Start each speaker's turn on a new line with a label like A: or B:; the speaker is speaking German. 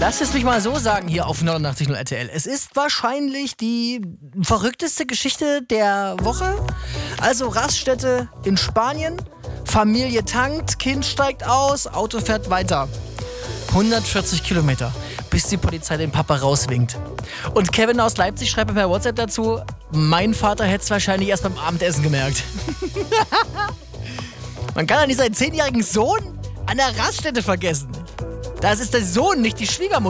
A: Lass es mich mal so sagen hier auf 89.0 RTL. Es ist wahrscheinlich die verrückteste Geschichte der Woche. Also Raststätte in Spanien, Familie tankt, Kind steigt aus, Auto fährt weiter. 140 Kilometer, bis die Polizei den Papa rauswinkt. Und Kevin aus Leipzig schreibt mir per WhatsApp dazu, mein Vater hätte es wahrscheinlich erst beim Abendessen gemerkt. Man kann doch nicht seinen 10-jährigen Sohn an der Raststätte vergessen. Das ist der Sohn, nicht die Schwiegermutter.